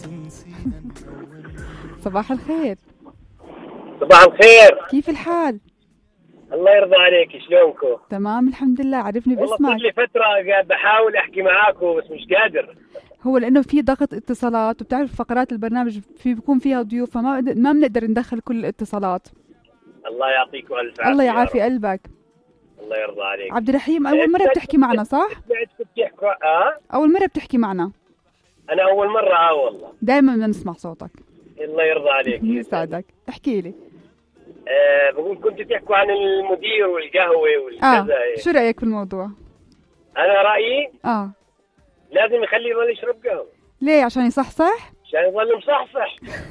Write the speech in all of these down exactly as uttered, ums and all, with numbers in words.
صباح الخير. صباح الخير. كيف الحال؟ الله يرضى عليك، شلونكم؟ تمام الحمد لله. عرفني باسمك. والله صار لي فترة قاعد بحاول احكي معاكم بس مش قادر. هو لانه في ضغط اتصالات، وبتعرف فقرات البرنامج في بيكون فيها ضيوف، فما ما بنقدر ندخل كل الاتصالات. الله يعطيكم الف عافية. الله يعافي قلبك. الله يرضى عليك. عبد الرحيم، اول مرة بتحكي معنا صح؟ سمعتكم بتحكوا اه؟ اول مرة بتحكي معنا. انا اول مرة اه والله. دائما بدنا نسمع صوتك. الله يرضى عليك. يسعدك. احكي لي. آه بقول كنتوا تحكوا عن المدير والقهوة والكذا. اه شو رأيك في الموضوع؟ انا رأيي اه لازم يخليه يظل يشرب قهوة. ليه؟ عشان يصحصح؟ عشان يظل مصحصح.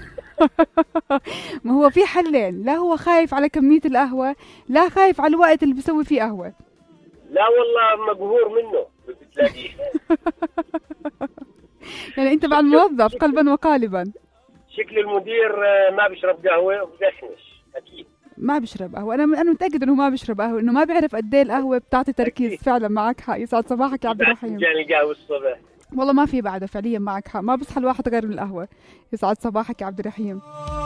ما هو في حلين، لا هو خايف على كمية القهوة، لا خايف على الوقت اللي بيسوي فيه قهوة. لا والله مقهور منه بتلاقيه. يعني انت مع الموظف قلبا وقالبا. شكل المدير ما بيشرب قهوة وبدشمش اكيد. ما بيشرب قهوة، انا انا متأكد انه ما بيشرب قهوة، انه ما بيعرف قد ايه القهوة بتعطي تركيز. أكيد. فعلا معك حق. يسعد صباحك يا عبد الرحيم. جاني القهوة الصبح. والله ما في بعده، فعليا معك حق، ما بصحى الواحد غير من القهوة. يسعد صباحك يا عبد الرحيم.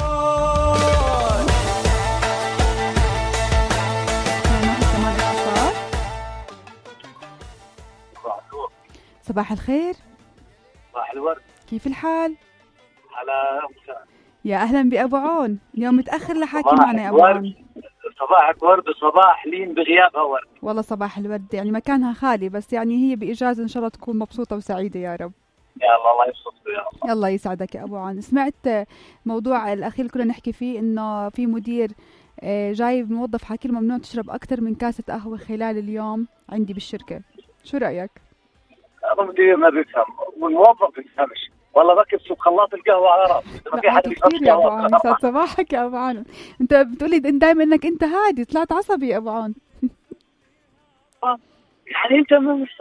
صباح الخير. صباح الورد. كيف الحال؟ على يا اهلا بابو عون. اليوم متاخر لحاكي معنا يا ابو عون. صباحك ورد وصباح لين بغيابها ورد. والله صباح الورد، يعني مكانها خالي، بس يعني هي باجازه، ان شاء الله تكون مبسوطه وسعيده يا رب. يا الله الله يبسطك يا الله. الله يسعدك يا ابو عون. سمعت موضوع الاخير اللي كنا نحكي فيه، انه في مدير جايب موظف حاكي له ممنوع تشرب اكثر من كاسه قهوه خلال اليوم عندي بالشركه. شو رايك؟ المدير ما بيفهم والموظف ما بيفهمش. والله بكب سوق خلاط القهوه على راسي. ما في حد كثير يا ابو عون. يسعد صباحك يا ابو عون. انت بتقولي دائما انك انت هادي، طلعت عصبي يا ابو عون. يعني انت مش